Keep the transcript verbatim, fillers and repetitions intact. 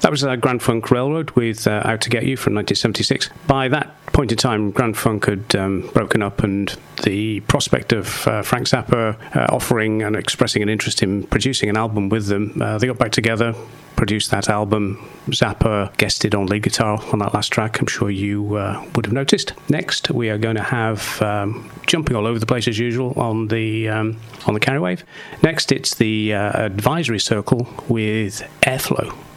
That was uh, Grand Funk Railroad with uh, Out to Get You from nineteen seventy-six. By that point in time, Grand Funk had um, broken up, and the prospect of uh, Frank Zappa uh, offering and expressing an interest in producing an album with them, uh, they got back together, produced that album. Zappa guested on lead guitar on that last track. I'm sure you uh, would have noticed. Next, we are going to have um, jumping all over the place as usual on the um, on the Carry Wave. Next, it's the uh, Advisory Circle with Airflow.